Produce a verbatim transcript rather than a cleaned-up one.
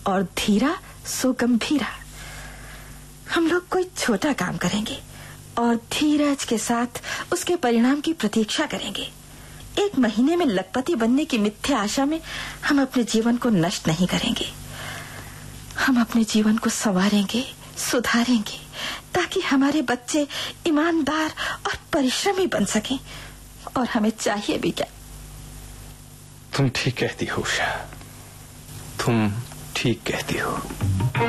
और धीरा सो गंभीरा। हम लोग कोई छोटा काम करेंगे और धीरज के साथ उसके परिणाम की प्रतीक्षा करेंगे। एक महीने में लखपति बनने की मिथ्या आशा में हम अपने जीवन को नष्ट नहीं करेंगे। हम अपने जीवन को संवारेंगे, सुधारेंगे, ताकि हमारे बच्चे ईमानदार और परिश्रमी बन सकें। और हमें चाहिए भी क्या? तुम ठीक कहती हो उषा, तुम ठीक कहती हो।